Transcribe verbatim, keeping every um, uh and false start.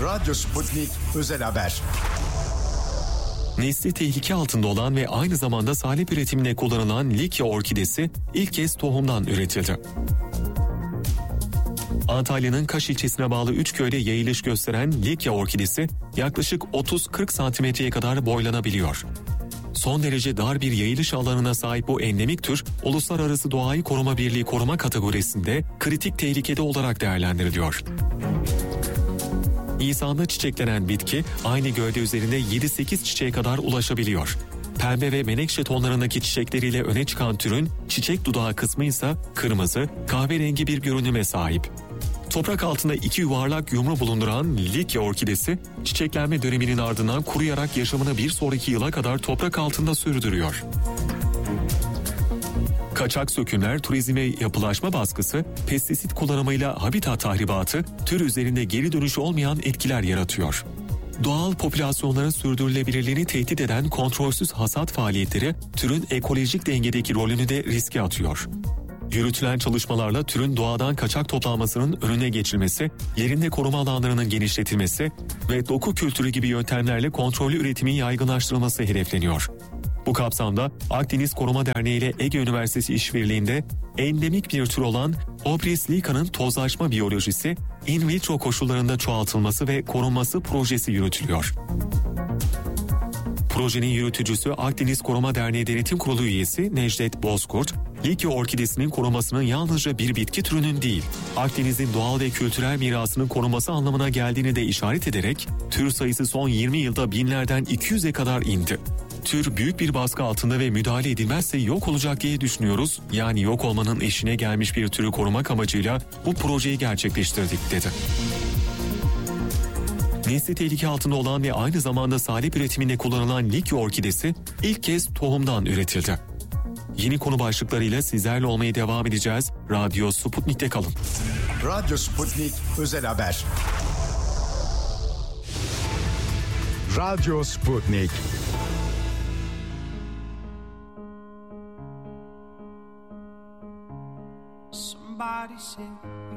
Radyo Sputnik Özel Haber. Nesli tehlike altında olan ve aynı zamanda salep üretimine kullanılan Likya orkidesi ilk kez tohumdan üretildi. Antalya'nın Kaş ilçesine bağlı üç köyde yayılış gösteren Likya orkidesi yaklaşık otuz kırk santimetreye kadar boylanabiliyor. Son derece dar bir yayılış alanına sahip bu endemik tür, Uluslararası Doğayı Koruma Birliği koruma kategorisinde kritik tehlikede olarak değerlendiriliyor. Nisan'da çiçeklenen bitki aynı gövde üzerinde yedi sekiz çiçeğe kadar ulaşabiliyor. Pembe ve menekşe tonlarındaki çiçekleriyle öne çıkan türün çiçek dudağı kısmı ise kırmızı, kahverengi bir görünüme sahip. Toprak altında iki yuvarlak yumru bulunduran Likya orkidesi, çiçeklenme döneminin ardından kuruyarak yaşamını bir sonraki yıla kadar toprak altında sürdürüyor. Kaçak sökümler, turizm ve yapılaşma baskısı, pestisit kullanımıyla habitat tahribatı, tür üzerinde geri dönüşü olmayan etkiler yaratıyor. Doğal popülasyonların sürdürülebilirliğini tehdit eden kontrolsüz hasat faaliyetleri, türün ekolojik dengedeki rolünü de riske atıyor. Yürütülen çalışmalarla türün doğadan kaçak toplanmasının önüne geçilmesi, yerinde koruma alanlarının genişletilmesi ve doku kültürü gibi yöntemlerle kontrollü üretimin yaygınlaştırılması hedefleniyor. Bu kapsamda Akdeniz Koruma Derneği ile Ege Üniversitesi işbirliğinde endemik bir tür olan Obris Lika'nın tozlaşma biyolojisi, in vitro koşullarında çoğaltılması ve korunması projesi yürütülüyor. Projenin yürütücüsü Akdeniz Koruma Derneği Denetim Kurulu üyesi Necdet Bozkurt, Likya orkidesinin korunmasının yalnızca bir bitki türünün değil, Akdeniz'in doğal ve kültürel mirasının korunması anlamına geldiğini de işaret ederek, tür sayısı son yirmi yılda binlerden iki yüze kadar indi. Tür büyük bir baskı altında ve müdahale edilmezse yok olacak diye düşünüyoruz. Yani yok olmanın eşine gelmiş bir türü korumak amacıyla bu projeyi gerçekleştirdik dedi. Nesli tehlike altında olan ve aynı zamanda salep üretiminde kullanılan Likya orkidesi ilk kez tohumdan üretildi. Yeni konu başlıklarıyla sizlerle olmaya devam edeceğiz. Radyo Sputnik'te kalın. Radyo Sputnik Özel Haber. Radyo Sputnik. Somebody said